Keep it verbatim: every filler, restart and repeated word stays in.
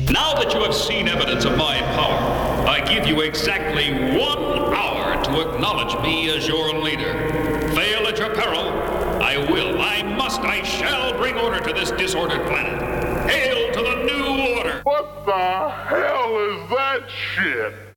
Now that you have seen evidence of my power, I give you exactly one hour to acknowledge me as your leader. Fail at your peril. I will, I must, I shall bring order to this disordered planet. Hail to the new order! What the hell is that shit?